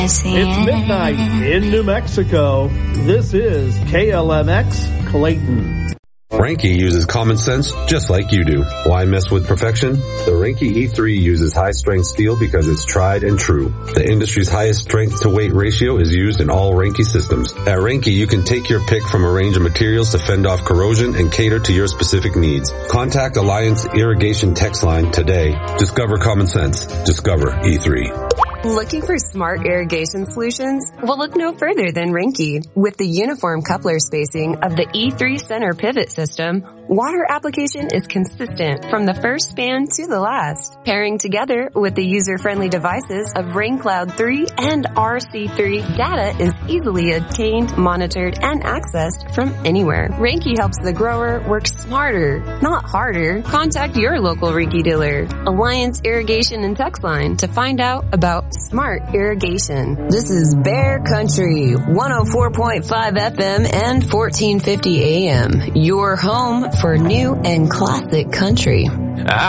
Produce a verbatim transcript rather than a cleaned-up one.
It's midnight in New Mexico. This is K L M X Clayton. Reinke uses common sense just like you do. Why mess with perfection? The Reinke E three uses high-strength steel because it's tried and true. The industry's highest strength-to-weight ratio is used in all Reinke systems. At Reinke, you can take your pick from a range of materials to fend off corrosion and cater to your specific needs. Contact Alliance Irrigation text line today. Discover common sense. Discover E three. Looking for smart irrigation solutions? Well, look no further than Reinke. With the uniform coupler spacing of the E three center pivot system, water application is consistent from the first span to the last. Pairing together with the user-friendly devices of RainCloud three and R C three, data is easily obtained, monitored, and accessed from anywhere. Reinke helps the grower work smarter, not harder. Contact your local Reinke dealer. Alliance Irrigation and Text Line to find out about smart irrigation. This is Bear Country, one oh four point five F M and fourteen fifty A M. Your home for new and classic country.